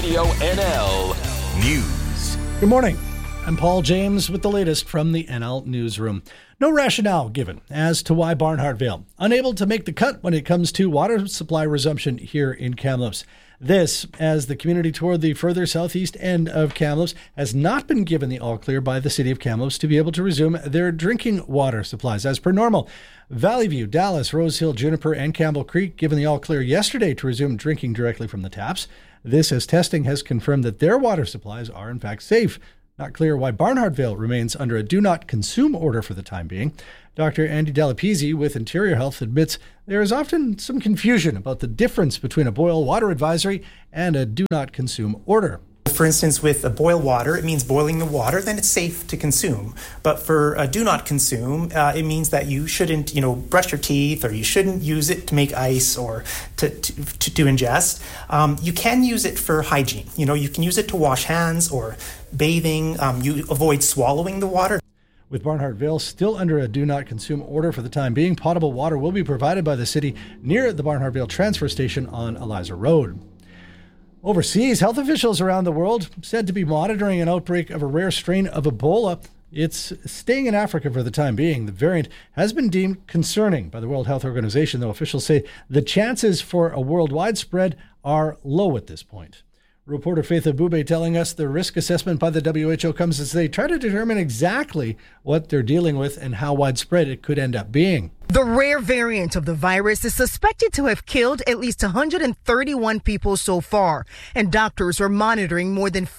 Radio NL News. Good morning. I'm Paul James with the latest from the NL Newsroom. No rationale given as to why Barnhart Vale unable to make the cut when it comes to water supply resumption here in Kamloops. This, as the community toward the further southeast end of Kamloops has not been given the all-clear by the City of Kamloops to be able to resume their drinking water supplies as per normal. Valley View, Dallas, Rose Hill, Juniper, and Campbell Creek given the all-clear yesterday to resume drinking directly from the taps. This as testing has confirmed that their water supplies are in fact safe. Not clear why Barnhart Vale remains under a do-not-consume order for the time being. Dr. Andy Dallapisi with Interior Health admits there is often some confusion about the difference between a boil water advisory and a do-not-consume order. For instance, with a boil water, it means boiling the water, then it's safe to consume. But for a do not consume, it means that you shouldn't, brush your teeth, or you shouldn't use it to make ice or to ingest. You can use it for hygiene. You can use it to wash hands or bathing. You avoid swallowing the water. With Barnhart Vale still under a do-not-consume order for the time being, potable water will be provided by the city near the Barnhart Vale transfer station on Eliza Road. Overseas, health officials around the world said to be monitoring an outbreak of a rare strain of Ebola. It's staying in Africa for the time being. The variant has been deemed concerning by the World Health Organization, though officials say the chances for a worldwide spread are low at this point. Reporter Faith Abube telling us the risk assessment by the WHO comes as they try to determine exactly what they're dealing with and how widespread it could end up being. The rare variant of the virus is suspected to have killed at least 131 people so far, and doctors are monitoring more than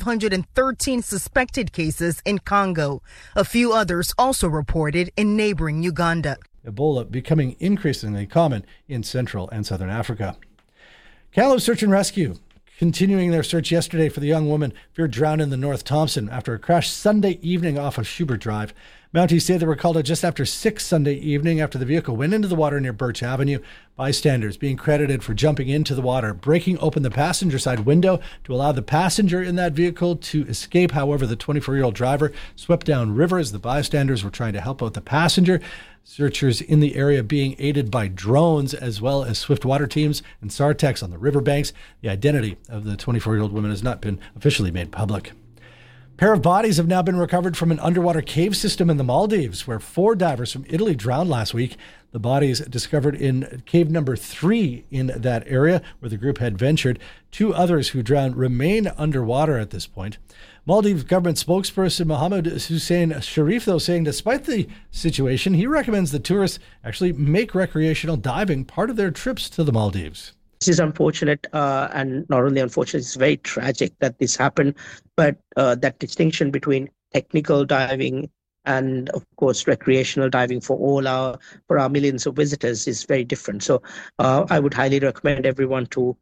513 suspected cases in Congo. A few others also reported in neighboring Uganda. Ebola becoming increasingly common in Central and Southern Africa. Kamloops Search and Rescue continuing their search yesterday for the young woman feared drowned in the North Thompson after a crash Sunday evening off of Schubert Drive. Mounties say they were called at just after 6 Sunday evening after the vehicle went into the water near Birch Avenue. Bystanders being credited for jumping into the water, breaking open the passenger side window to allow the passenger in that vehicle to escape. However, the 24-year-old driver swept down river as the bystanders were trying to help out the passenger. Searchers in the area being aided by drones as well as swift water teams and SAR-techs on the riverbanks. The identity of the 24-year-old woman has not been officially made public. A pair of bodies have now been recovered from an underwater cave system in the Maldives, where 4 divers from Italy drowned last week. The bodies discovered in cave number 3 in that area where the group had ventured. 2 others who drowned remain underwater at this point. Maldives government spokesperson Mohammed Hussein Sharif, though, saying despite the situation, he recommends that tourists actually make recreational diving part of their trips to the Maldives. This is unfortunate, and not only unfortunate, it's very tragic that this happened, but that distinction between technical diving and, of course, recreational diving for our millions of visitors is very different. So I would highly recommend everyone to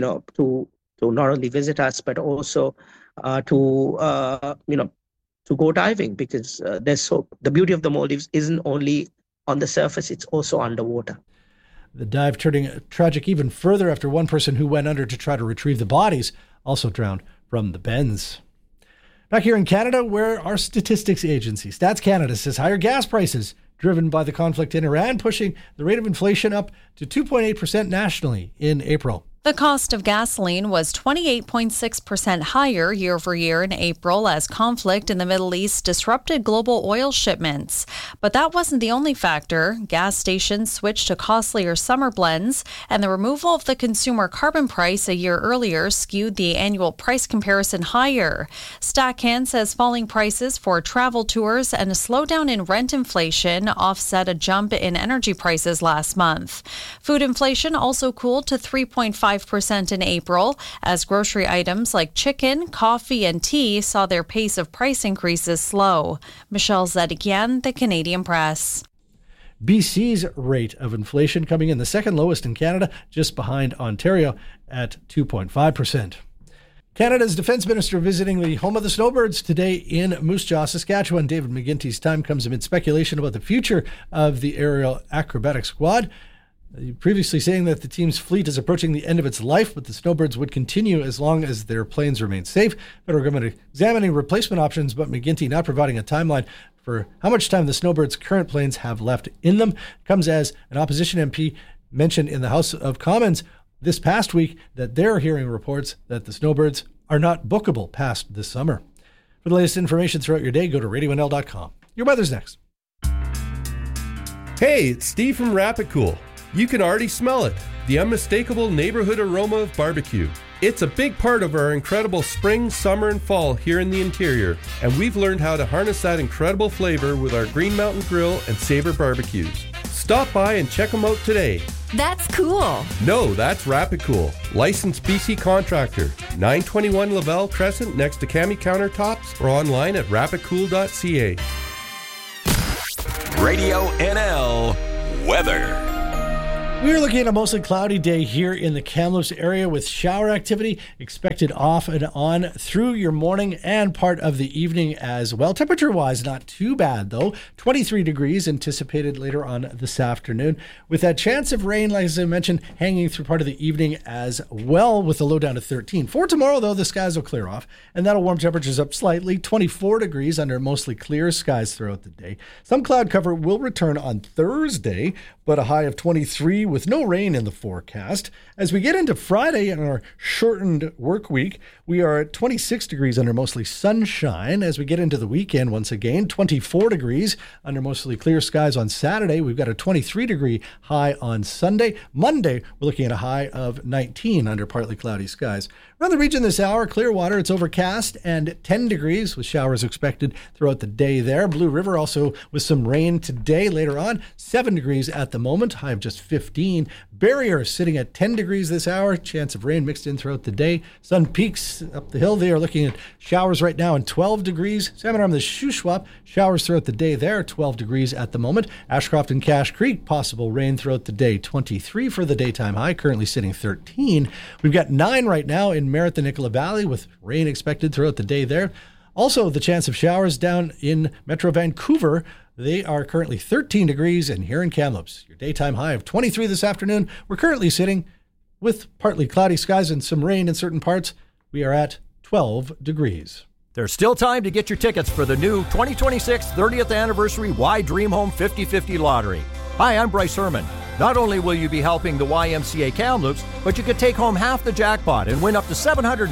not only visit us, but also to go diving, because the beauty of the Maldives isn't only on the surface, it's also underwater. The dive turning tragic even further after one person who went under to try to retrieve the bodies also drowned from the bends. Back here in Canada, where our statistics agency, Stats Canada, says higher gas prices driven by the conflict in Iran pushing the rate of inflation up to 2.8% nationally in April. The cost of gasoline was 28.6% higher year over year in April as conflict in the Middle East disrupted global oil shipments. But that wasn't the only factor. Gas stations switched to costlier summer blends, and the removal of the consumer carbon price a year earlier skewed the annual price comparison higher. StatCan says falling prices for travel tours and a slowdown in rent inflation offset a jump in energy prices last month. Food inflation also cooled to 3.5% in April, as grocery items like chicken, coffee, and tea saw their pace of price increases slow. Michelle Zedekian, The Canadian Press. BC's rate of inflation coming in the second lowest in Canada, just behind Ontario at 2.5%. Canada's defense minister visiting the home of the Snowbirds today in Moose Jaw, Saskatchewan. David McGinty's time comes amid speculation about the future of the aerial acrobatic squad. Previously saying that the team's fleet is approaching the end of its life, but the Snowbirds would continue as long as their planes remain safe. Federal government examining replacement options, but McGinty not providing a timeline for how much time the Snowbirds' current planes have left in them. Comes as an opposition MP mentioned in the House of Commons this past week that they're hearing reports that the snowbirds are not bookable past this summer. For the latest information throughout your day, go to radionl.com. Your weather's next. Hey, it's Steve from Rapid Cool. You can already smell it, the unmistakable neighborhood aroma of barbecue. It's a big part of our incredible spring, summer, and fall here in the interior, and we've learned how to harness that incredible flavor with our Green Mountain Grill and Sabre barbecues. Stop by and check them out today. That's cool. No, that's Rapid Cool. Licensed BC contractor. 921 Lavelle Crescent next to Cami Countertops or online at rapidcool.ca. Radio NL weather. We're looking at a mostly cloudy day here in the Kamloops area with shower activity expected off and on through your morning and part of the evening as well. Temperature-wise, not too bad, though. 23 degrees anticipated later on this afternoon with that chance of rain, like as I mentioned, hanging through part of the evening as well with a low down to 13. For tomorrow, though, the skies will clear off, and that'll warm temperatures up slightly. 24 degrees under mostly clear skies throughout the day. Some cloud cover will return on Thursday, but a high of 23 with no rain in the forecast. As we get into Friday in our shortened work week, we are at 26 degrees under mostly sunshine. As we get into the weekend, once again, 24 degrees under mostly clear skies on Saturday. We've got a 23-degree high on Sunday. Monday, we're looking at a high of 19 under partly cloudy skies. Around the region this hour, Clearwater, it's overcast and 10 degrees with showers expected throughout the day there. Blue River also with some rain today. Later on, 7 degrees at the moment, high of just 15. Barrier sitting at 10 degrees this hour, chance of rain mixed in throughout the day. Sun Peaks up the hill, they are looking at showers right now and 12 degrees. Salmon Arm, the Shuswap, showers throughout the day there, 12 degrees at the moment. Ashcroft and Cache Creek, possible rain throughout the day, 23 for the daytime high, currently sitting 13. We've got 9 right now in Merritt, the Nicola Valley, with rain expected throughout the day there. Also, the chance of showers down in Metro Vancouver. They are currently 13 degrees, and here in Kamloops, your daytime high of 23 this afternoon. We're currently sitting with partly cloudy skies and some rain in certain parts. We are at 12 degrees. There's still time to get your tickets for the new 2026 30th Anniversary Y Dream Home 50/50 Lottery. Hi, I'm Bryce Herman. Not only will you be helping the YMCA Kamloops, but you could take home half the jackpot and win up to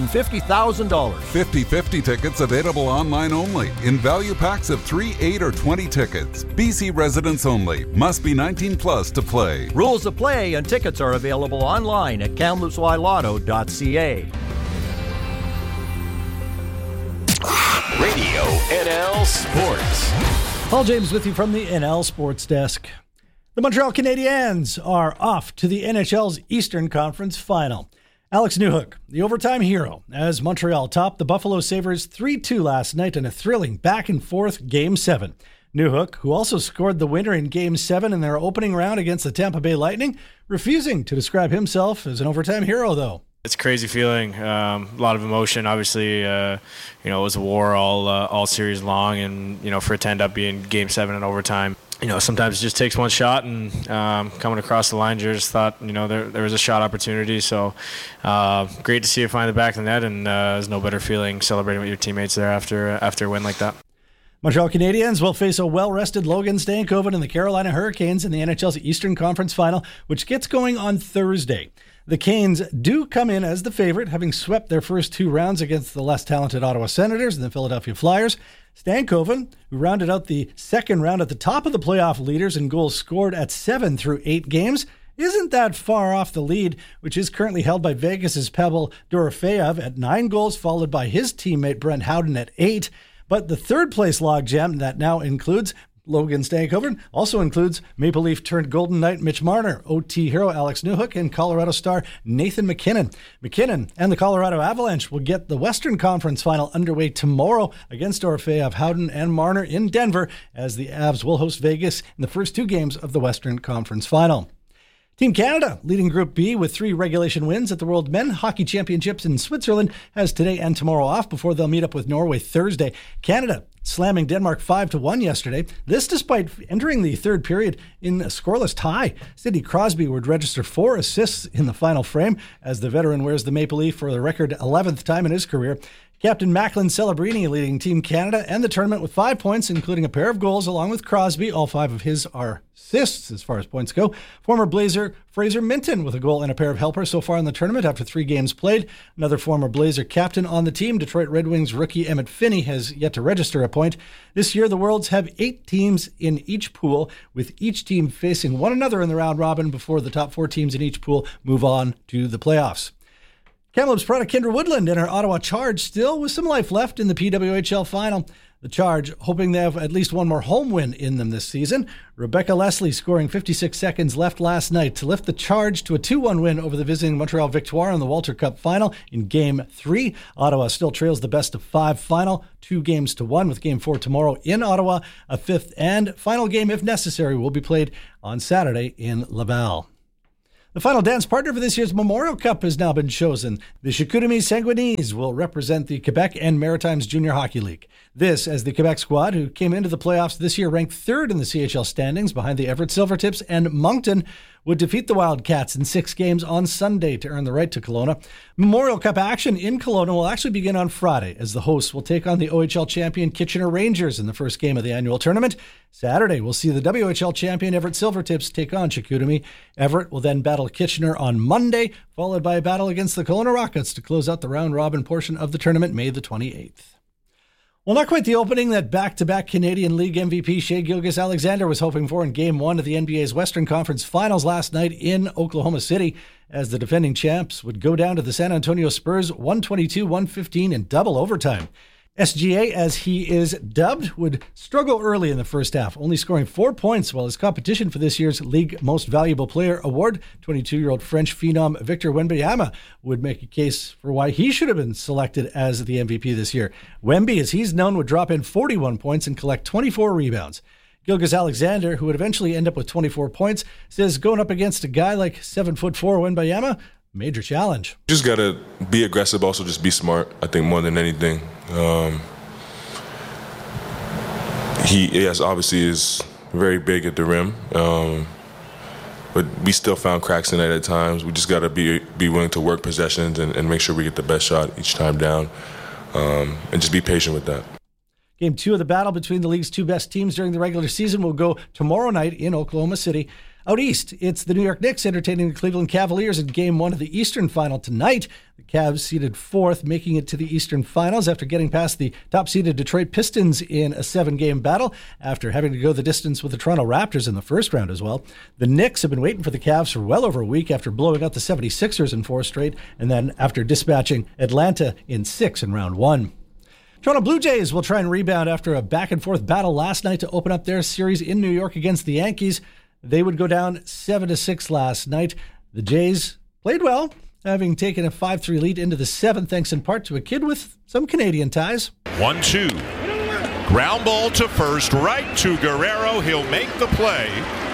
$750,000. 50/50 tickets available online only in value packs of 3, 8, or 20 tickets. BC residents only. Must be 19 plus to play. Rules of play and tickets are available online at kamloopsylotto.ca. Radio NL Sports. Paul James with you from the NL Sports Desk. The Montreal Canadiens are off to the NHL's Eastern Conference Final. Alex Newhook, the overtime hero, as Montreal topped the Buffalo Sabres 3-2 last night in a thrilling back-and-forth Game 7. Newhook, who also scored the winner in Game 7 in their opening round against the Tampa Bay Lightning, refusing to describe himself as an overtime hero, though. It's a crazy feeling, a lot of emotion. Obviously, it was a war all series long, and for it to end up being Game 7 in overtime, sometimes it just takes one shot, and coming across the line, just thought, there was a shot opportunity. So great to see it find the back of the net, and there's no better feeling celebrating with your teammates there after a win like that. Montreal Canadiens will face a well-rested Logan Stankoven and the Carolina Hurricanes in the NHL's Eastern Conference Final, which gets going on Thursday. The Canes do come in as the favorite, having swept their first 2 rounds against the less talented Ottawa Senators and the Philadelphia Flyers. Stankoven, who rounded out the second round at the top of the playoff leaders in goals scored at 7 through 8 games, isn't that far off the lead, which is currently held by Vegas's Pavel Dorofeyev at 9 goals, followed by his teammate Brent Howden at 8. But the third-place logjam that now includes Logan Stankoven also includes Maple Leaf turned Golden Knight Mitch Marner, OT hero Alex Newhook, and Colorado star Nathan MacKinnon. MacKinnon and the Colorado Avalanche will get the Western Conference Final underway tomorrow against Dorofeyev, Howden, and Marner in Denver, as the Avs will host Vegas in the first 2 games of the Western Conference Final. Team Canada, leading Group B with 3 regulation wins at the World Men Hockey Championships in Switzerland, has today and tomorrow off before they'll meet up with Norway Thursday. Canada slamming Denmark 5-1 yesterday. This despite entering the third period in a scoreless tie. Sidney Crosby would register 4 assists in the final frame as the veteran wears the Maple Leaf for the record 11th time in his career. Captain Macklin Celebrini leading Team Canada and the tournament with 5 points, including a pair of goals along with Crosby. All 5 of his are assists as far as points go. Former Blazer Fraser Minton with a goal and a pair of helpers so far in the tournament after 3 games played. Another former Blazer captain on the team, Detroit Red Wings rookie Emmett Finney, has yet to register a point. This year, the Worlds have 8 teams in each pool, with each team facing one another in the round robin before the top 4 teams in each pool move on to the playoffs. Kamloops product Kendra Woodland and her Ottawa Charge still with some life left in the PWHL final. The Charge hoping they have at least one more home win in them this season. Rebecca Leslie scoring 56 seconds left last night to lift the Charge to a 2-1 win over the visiting Montreal Victoire in the Walter Cup final in Game 3. Ottawa still trails the best of 5 final, 2-1, with Game 4 tomorrow in Ottawa. A 5th and final game, if necessary, will be played on Saturday in Laval. The final dance partner for this year's Memorial Cup has now been chosen. The Chicoutimi Sanguinese will represent the Quebec and Maritimes Junior Hockey League. This as the Quebec squad, who came into the playoffs this year ranked 3rd in the CHL standings behind the Everett Silvertips and Moncton, would defeat the Wildcats in 6 games on Sunday to earn the right to Kelowna. Memorial Cup action in Kelowna will actually begin on Friday, as the hosts will take on the OHL champion Kitchener Rangers in the first game of the annual tournament. Saturday, we'll see the WHL champion Everett Silvertips take on Chicoutimi. Everett will then battle Kitchener on Monday, followed by a battle against the Kelowna Rockets to close out the round-robin portion of the tournament May the 28th. Well, not quite the opening that back-to-back Canadian League MVP Shai Gilgeous-Alexander was hoping for in Game 1 of the NBA's Western Conference Finals last night in Oklahoma City, as the defending champs would go down to the San Antonio Spurs 122-115 in double overtime. SGA, as he is dubbed, would struggle early in the first half, only scoring 4 points, while his competition for this year's League Most Valuable Player award, 22-year-old French phenom Victor Wembanyama, would make a case for why he should have been selected as the MVP this year. Wemby, as he's known, would drop in 41 points and collect 24 rebounds. Gilgeous-Alexander, who would eventually end up with 24 points, says going up against a guy like 7'4" Wembanyama, major challenge. Just got to be aggressive, also just be smart, I think, more than anything. He obviously is very big at the rim, but we still found cracks in it at times. We just got to be willing to work possessions and make sure we get the best shot each time down, and just be patient with that. Game 2 of the battle between the league's 2 best teams during the regular season will go tomorrow night in Oklahoma City. Out east, it's the New York Knicks entertaining the Cleveland Cavaliers in Game 1 of the Eastern Final tonight. The Cavs seeded 4th, making it to the Eastern Finals after getting past the top-seeded Detroit Pistons in a 7-game battle, after having to go the distance with the Toronto Raptors in the first round as well. The Knicks have been waiting for the Cavs for well over a week after blowing out the 76ers in 4 straight, and then after dispatching Atlanta in 6 in round 1. Toronto Blue Jays will try and rebound after a back-and-forth battle last night to open up their series in New York against the Yankees. They would go down 7-6 last night. The Jays played well, having taken a 5-3 lead into the 7th, thanks in part to a kid with some Canadian ties. 1-2. Ground ball to first, right to Guerrero. He'll make the play.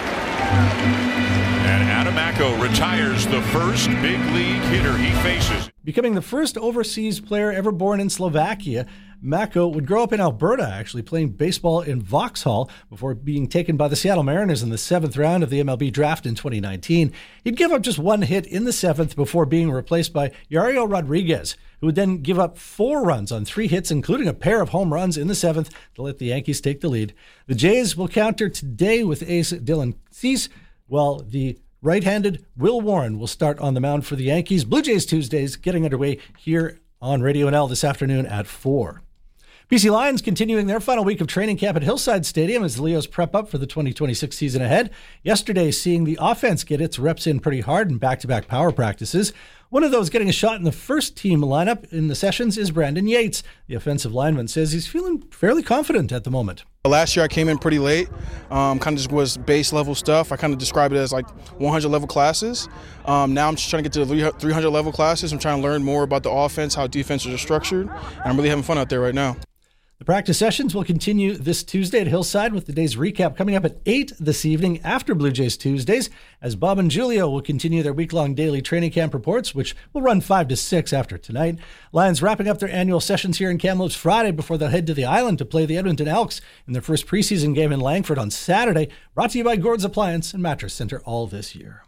And Adamaco retires the first big league hitter he faces. Becoming the first overseas player ever born in Slovakia, Mako would grow up in Alberta, actually playing baseball in Vauxhall before being taken by the Seattle Mariners in the 7th round of the MLB draft in 2019. He'd give up just 1 hit in the 7th before being replaced by Yario Rodriguez, who would then give up 4 runs on 3 hits, including a pair of home runs in the 7th to let the Yankees take the lead. The Jays will counter today with ace Dylan Cease, while the right-handed Will Warren will start on the mound for the Yankees. Blue Jays Tuesdays getting underway here on Radio NL this afternoon at 4. BC Lions continuing their final week of training camp at Hillside Stadium as the Leos prep up for the 2026 season ahead. Yesterday, seeing the offense get its reps in pretty hard in back-to-back power practices. One of those getting a shot in the first team lineup in the sessions is Brandon Yates. The offensive lineman says he's feeling fairly confident at the moment. Last year I came in pretty late, kind of just was base level stuff. I kind of describe it as like 100 level classes. Now I'm just trying to get to the 300 level classes. I'm trying to learn more about the offense, how defenses are structured, and I'm really having fun out there right now. The practice sessions will continue this Tuesday at Hillside, with the day's recap coming up at 8 this evening after Blue Jays Tuesdays, as Bob and Julio will continue their week-long daily training camp reports, which will run 5 to 6 after tonight. Lions wrapping up their annual sessions here in Kamloops Friday before they'll head to the island to play the Edmonton Elks in their first preseason game in Langford on Saturday, brought to you by Gord's Appliance and Mattress Center all this year.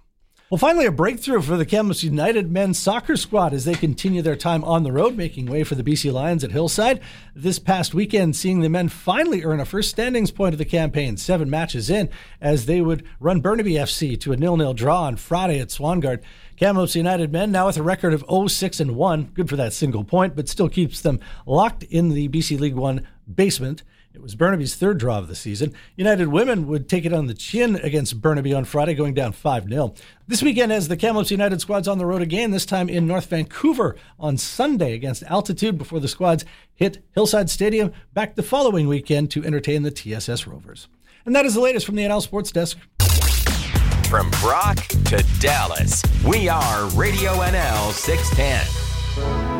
Well, finally, a breakthrough for the Kamloops United men's soccer squad as they continue their time on the road, making way for the BC Lions at Hillside. This past weekend, seeing the men finally earn a first standings point of the campaign, 7 matches in, as they would run Burnaby FC to a 0-0 draw on Friday at Swangard. Kamloops United men now with a record of 0-6-1, good for that single point, but still keeps them locked in the BC League One basement. It was Burnaby's third draw of the season. United women would take it on the chin against Burnaby on Friday, going down 5-0. This weekend, as the Kamloops United squad's on the road again, this time in North Vancouver on Sunday against Altitude before the squads hit Hillside Stadium back the following weekend to entertain the TSS Rovers. And that is the latest from the NL Sports Desk. From Brock to Dallas, we are Radio NL 610.